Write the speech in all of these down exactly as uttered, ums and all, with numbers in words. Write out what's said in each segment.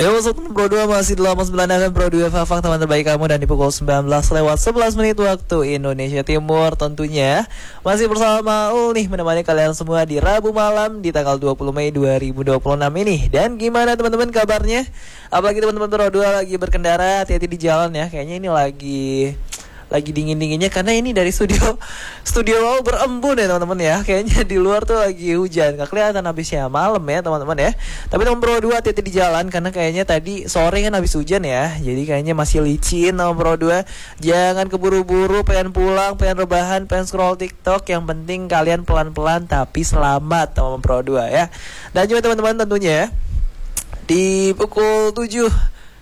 Yo, Pro dua masih delapan puluh sembilan F M Pro dua Fafak, teman terbaik kamu, dan di pukul sembilan belas lewat sebelas menit waktu Indonesia Timur tentunya. Masih bersama Maul nih, menemani kalian semua di Rabu malam di tanggal dua puluh Mei dua ribu dua puluh enam ini. Dan gimana teman-teman kabarnya? Apalagi teman-teman Pro dua lagi berkendara, hati-hati di jalan ya. Kayaknya ini lagi lagi dingin-dinginnya karena ini dari studio studio mau berembun ya teman-teman ya. Kayaknya di luar tuh lagi hujan, gak kelihatan habisnya malam ya teman-teman ya. Tapi teman Pro dua hati-hati di jalan karena kayaknya tadi sore kan habis hujan ya. Jadi kayaknya masih licin teman Pro dua. Jangan keburu-buru, pengen pulang, pengen rebahan, pengen scroll TikTok. Yang penting kalian pelan-pelan tapi selamat teman Pro dua ya. Dan juga teman-teman tentunya di pukul tujuh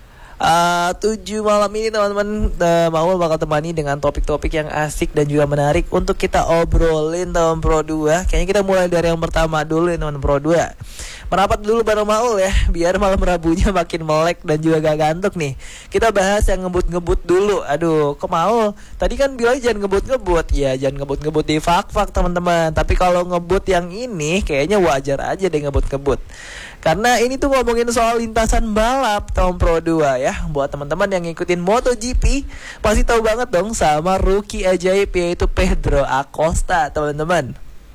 Uh, tujuh malam ini teman-teman, uh, Maul bakal temani dengan topik-topik yang asik dan juga menarik untuk kita obrolin teman Pro dua. Kayaknya kita mulai dari yang pertama dulu ya teman Pro dua. Merapat dulu bareng Maul ya, biar malam Rabunya makin melek dan juga gak gantuk nih. Kita bahas yang ngebut-ngebut dulu. Aduh, ke Maul tadi kan bilang jangan ngebut-ngebut. Ya jangan ngebut-ngebut di fak-fak teman-teman. Tapi kalau ngebut yang ini kayaknya wajar aja deh ngebut-ngebut. Karena ini tuh ngomongin soal lintasan balap tahun Pro dua ya. Buat teman-teman yang ngikutin MotoGP pasti tahu banget dong sama rookie ajaib yaitu Pedro Acosta teman-teman.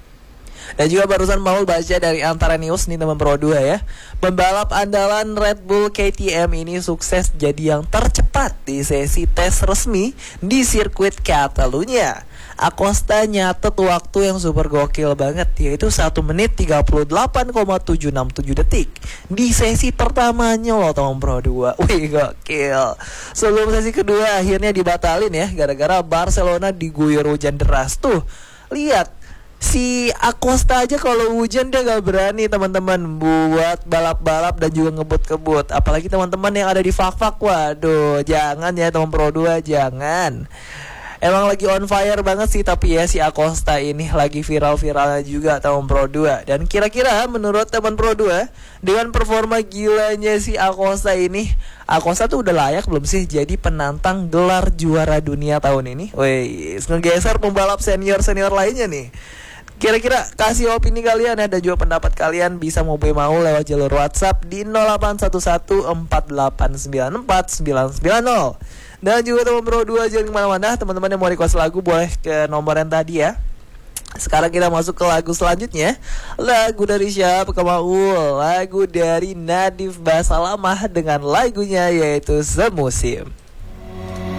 Dan juga barusan mau baca dari Antara News nih teman Pro dua ya. Pembalap andalan Red Bull K T M ini sukses jadi yang tercepat di sesi tes resmi di sirkuit Catalunya. Acosta nyatet waktu yang super gokil banget, yaitu satu menit tiga puluh delapan koma tujuh enam tujuh detik di sesi pertamanya loh teman Pro dua. Wih gokil. Sebelum sesi kedua akhirnya dibatalin ya gara-gara Barcelona diguyur hujan deras tuh. Lihat, si Acosta aja kalau hujan dia gak berani teman-teman buat balap-balap dan juga ngebut-ngebut. Apalagi teman-teman yang ada di fak-fak, waduh jangan ya teman Pro dua, jangan. Emang lagi on fire banget sih, tapi ya si Acosta ini lagi viral-viralnya juga teman Pro dua. Dan kira-kira menurut teman Pro dua, dengan performa gilanya si Acosta ini, Acosta tuh udah layak belum sih jadi penantang gelar juara dunia tahun ini? Wih, ngegeser pembalap senior-senior lainnya nih. Kira-kira kasih opini kalian ya, dan juga pendapat kalian bisa mau mau lewat jalur WhatsApp di nol delapan satu satu empat delapan sembilan empat sembilan sembilan nol. Dan juga teman Pro dua jangan kemana-mana. Teman-teman yang mau request lagu boleh ke nomor yang tadi ya. Sekarang kita masuk ke lagu selanjutnya. Lagu dari siapa ke Maul? Lagu dari Nadif Basalamah dengan lagunya yaitu Semusim.